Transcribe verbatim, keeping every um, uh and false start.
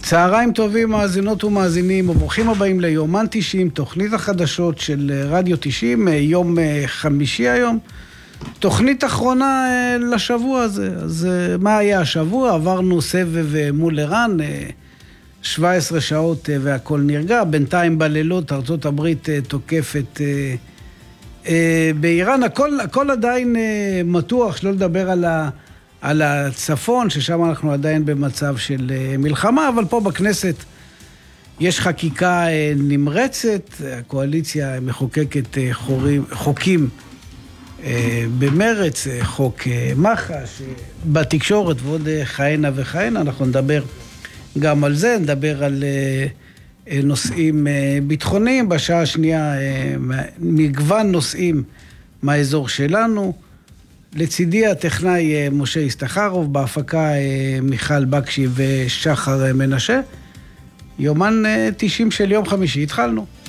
צהריים טובים, מאזינות ומאזינים, וברוכים הבאים ליומן תשעים, תוכנית החדשות של רדיו תשעים, יום חמישי היום. תוכנית אחרונה לשבוע הזה. אז מה היה השבוע? עברנו סבב מול איראן, שבע עשרה שעות והכל נרגע. בינתיים בלילות ארצות הברית תוקפת באיראן. הכל, הכל עדיין מתוח, שלא לדבר על ה... על הצפון, ששם אנחנו עדיין במצב של מלחמה, אבל פה בכנסת יש חקיקה נמרצת, הקואליציה מחוקקת חורים, חוקים במרץ, חוק מח"ש, בתקשורת ועוד כהנה וכהנה, אנחנו נדבר גם על זה, נדבר על נושאים ביטחוניים, בשעה השנייה מגוון נושאים מהאזור שלנו, לצידי הטכנאי משה ישתחרוב, בהפקה מיכל בקשי ושחר מנשה. יומן תשעים של יום חמישי, התחלנו.